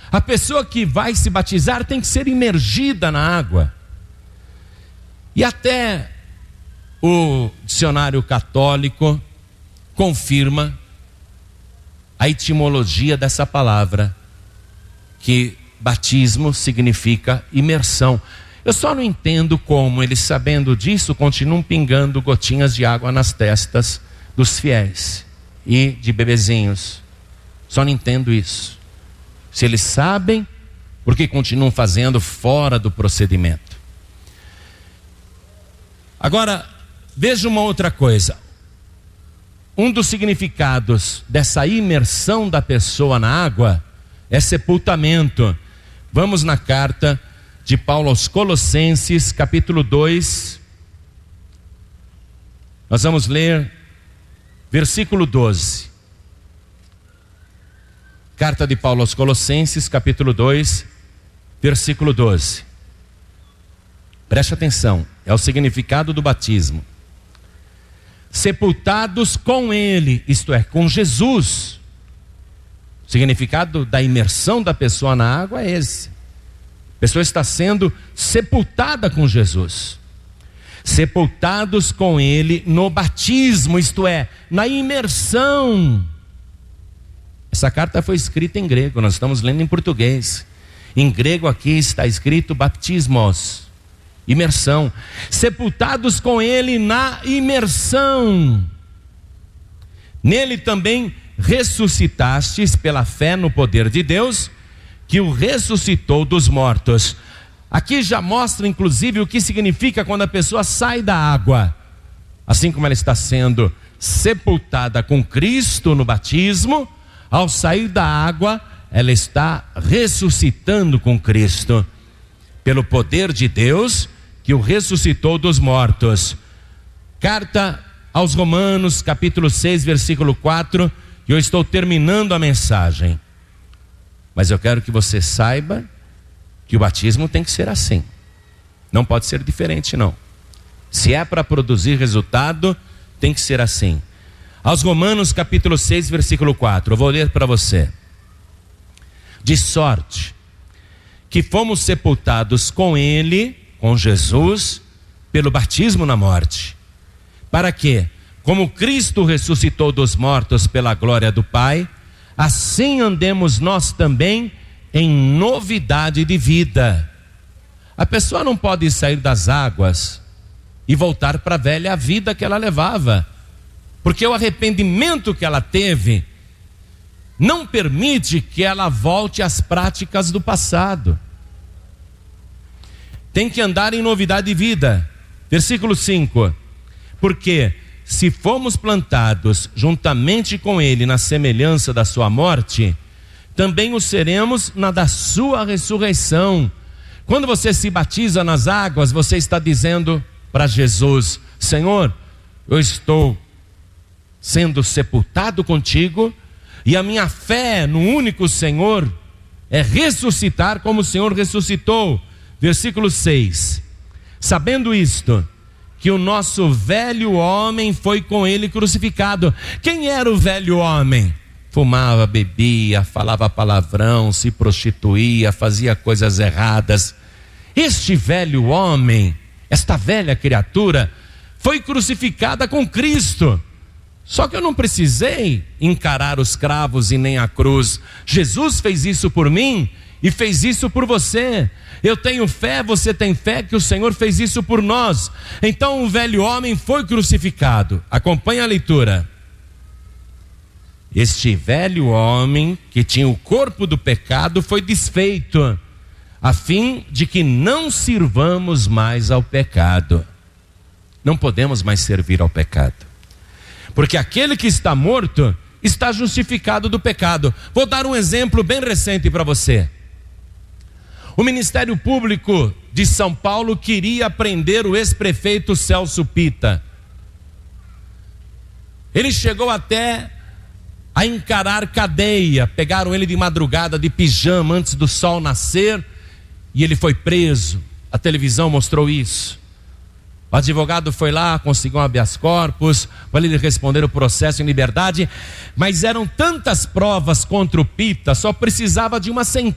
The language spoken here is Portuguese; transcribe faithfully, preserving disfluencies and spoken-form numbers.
A pessoa que vai se batizar tem que ser imergida na água. E até o dicionário católico confirma a etimologia dessa palavra, que batismo significa imersão. Eu só não entendo como eles, sabendo disso, continuam pingando gotinhas de água nas testas dos fiéis e de bebezinhos. Só não entendo isso. Se eles sabem, por que continuam fazendo fora do procedimento? Agora, veja uma outra coisa. Um dos significados dessa imersão da pessoa na água é sepultamento. Vamos na carta de Paulo aos Colossenses, capítulo dois. Nós vamos ler versículo doze. Carta de Paulo aos Colossenses, capítulo dois, versículo doze. Preste atenção, é o significado do batismo. Sepultados com ele, isto é, com Jesus. O significado da imersão da pessoa na água é esse. A pessoa está sendo sepultada com Jesus. Sepultados com ele no batismo, isto é, na imersão. Essa carta foi escrita em grego, nós estamos lendo em português. Em grego aqui está escrito baptismos, imersão. Sepultados com ele na imersão. Nele também ressuscitastes pela fé no poder de Deus, que o ressuscitou dos mortos. Aqui já mostra inclusive o que significa quando a pessoa sai da água. Assim como ela está sendo sepultada com Cristo no batismo, ao sair da água, ela está ressuscitando com Cristo, pelo poder de Deus, que o ressuscitou dos mortos. Carta aos Romanos, capítulo seis, versículo quatro, e eu estou terminando a mensagem. Mas eu quero que você saiba que o batismo tem que ser assim. Não pode ser diferente, não. Se é para produzir resultado, tem que ser assim. Aos Romanos capítulo seis, versículo quatro, eu vou ler para você. De sorte que fomos sepultados com ele, com Jesus, pelo batismo na morte, para que, como Cristo ressuscitou dos mortos pela glória do Pai, assim andemos nós também em novidade de vida. A pessoa não pode sair das águas e voltar para a velha vida que ela levava, porque o arrependimento que ela teve não permite que ela volte às práticas do passado. Tem que andar em novidade de vida. Versículo cinco. Porque se fomos plantados juntamente com ele na semelhança da sua morte, também o seremos na da sua ressurreição. Quando você se batiza nas águas, você está dizendo para Jesus: Senhor, eu estou sendo sepultado contigo, e a minha fé no único Senhor é ressuscitar como o Senhor ressuscitou. Versículo seis. Sabendo isto, que o nosso velho homem foi com ele crucificado. Quem era o velho homem? Fumava, bebia, falava palavrão, se prostituía, fazia coisas erradas. Este velho homem, esta velha criatura, foi crucificada com Cristo. Só que eu não precisei encarar os cravos e nem a cruz. Jesus fez isso por mim e fez isso por você. Eu tenho fé, você tem fé que o Senhor fez isso por nós. Então o velho homem foi crucificado. Acompanhe a leitura. Este velho homem que tinha o corpo do pecado foi desfeito, a fim de que não sirvamos mais ao pecado. Não podemos mais servir ao pecado, porque aquele que está morto está justificado do pecado. Vou dar um exemplo bem recente para você. O Ministério Público de São Paulo queria prender o ex-prefeito Celso Pitta. Ele chegou até a encarar cadeia. Pegaram ele de madrugada, de pijama, antes do sol nascer, e ele foi preso. A televisão mostrou isso. O advogado foi lá, conseguiu um habeas corpus para ele responder o processo em liberdade, mas eram tantas provas contra o Pitta, só precisava de uma sentença.